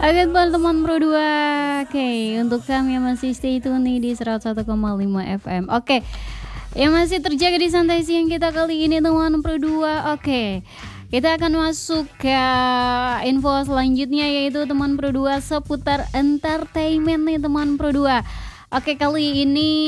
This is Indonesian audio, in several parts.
Oke teman-teman Pro 2. Oke, untuk kami yang masih stay tune nih di 101,5 FM. Oke, yang masih terjaga di santai siang kita kali ini teman Pro 2. Oke, kita akan masuk ke info selanjutnya, yaitu teman Pro 2 seputar entertainment nih teman Pro 2. Oke, kali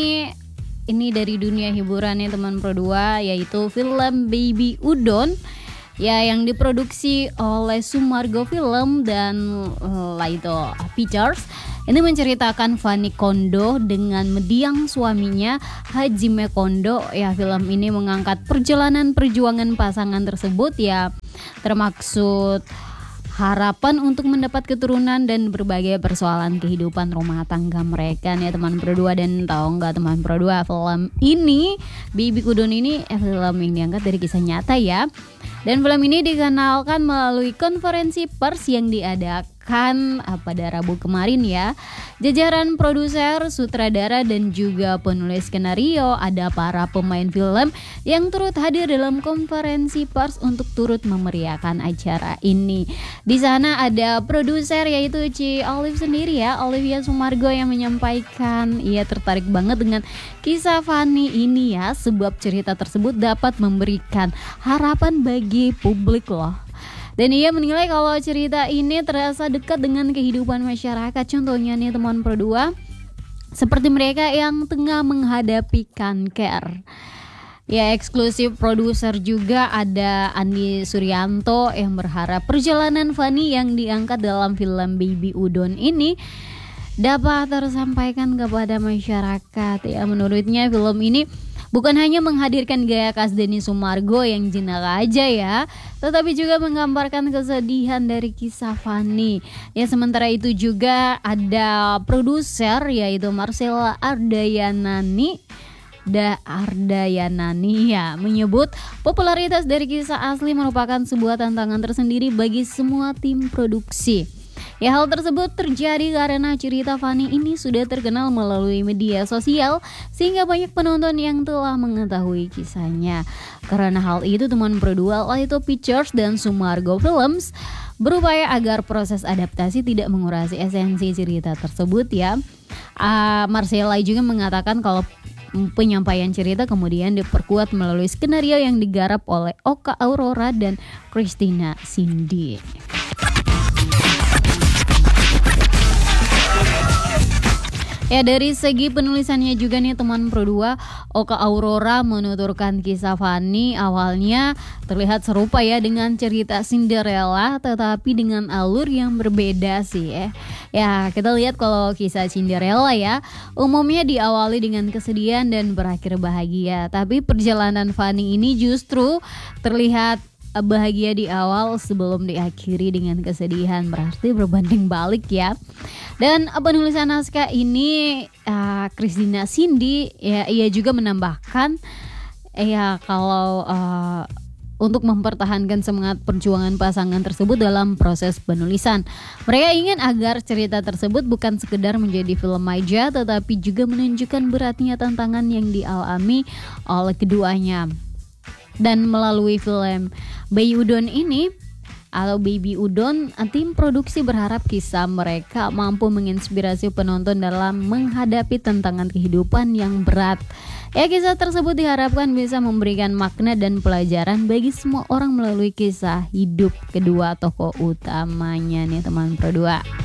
ini dari dunia hiburan nih teman Pro 2, yaitu film Baby Udon ya, yang diproduksi oleh Sumargo Film dan Laito Pictures. Ini menceritakan Fanny Kondo dengan mendiang suaminya Hajime Kondo. Ya, film ini mengangkat perjalanan perjuangan pasangan tersebut ya, termaksud harapan untuk mendapat keturunan dan berbagai persoalan kehidupan rumah tangga mereka nih teman Pro 2. Dan tahu nggak teman Pro 2, film ini Baby Udon ini film yang diangkat dari kisah nyata ya. Dan film ini dikenalkan melalui konferensi pers yang diadakan pada Rabu kemarin ya. Jajaran produser, sutradara dan juga penulis skenario, ada para pemain film yang turut hadir dalam konferensi pers untuk turut memeriahkan acara ini. Di sana ada produser yaitu Ci Olive sendiri ya, Olivia Sumargo, yang menyampaikan ia tertarik banget dengan kisah Fanny ini ya, sebab cerita tersebut dapat memberikan harapan bagi publik loh. Dan ia menilai kalau cerita ini terasa dekat dengan kehidupan masyarakat. Contohnya nih teman Pro 2, seperti mereka yang tengah menghadapi kanker. Ya, eksklusif produser juga ada Andi Suryanto yang berharap perjalanan Fanny yang diangkat dalam film Baby Udon ini dapat tersampaikan kepada masyarakat. Ya, menurutnya film ini bukan hanya menghadirkan gaya khas Denny Sumargo yang jinak aja ya, tetapi juga menggambarkan kesedihan dari kisah Fanny. Ya, sementara itu juga ada produser yaitu Marcella Ardayanani ya, menyebut popularitas dari kisah asli merupakan sebuah tantangan tersendiri bagi semua tim produksi. Ya, hal tersebut terjadi karena cerita Fanny ini sudah terkenal melalui media sosial sehingga banyak penonton yang telah mengetahui kisahnya. Karena hal itu teman Pro 2, Laito Pictures dan Sumargo Films berupaya agar proses adaptasi tidak mengurangi esensi cerita tersebut ya. Marcella juga mengatakan kalau penyampaian cerita kemudian diperkuat melalui skenario yang digarap oleh Oka Aurora dan Christina Cindy. Ya, dari segi penulisannya juga nih teman Pro 2, Oka Aurora menuturkan kisah Fanny awalnya terlihat serupa ya dengan cerita Cinderella, tetapi dengan alur yang berbeda sih ya. Ya, kita lihat kalau kisah Cinderella ya, umumnya diawali dengan kesedihan dan berakhir bahagia. Tapi perjalanan Fanny ini justru terlihat bahagia di awal sebelum diakhiri dengan kesedihan, berarti berbanding balik ya. Dan penulisan naskah ini Christina Cindy ya, ia juga menambahkan ya kalau untuk mempertahankan semangat perjuangan pasangan tersebut dalam proses penulisan. Mereka ingin agar cerita tersebut bukan sekedar menjadi film aja, tetapi juga menunjukkan beratnya tantangan yang dialami oleh keduanya. Dan melalui film Baby Udon ini atau Baby Udon, tim produksi berharap kisah mereka mampu menginspirasi penonton dalam menghadapi tantangan kehidupan yang berat. Ya, kisah tersebut diharapkan bisa memberikan makna dan pelajaran bagi semua orang melalui kisah hidup kedua tokoh utamanya nih teman Pro 2.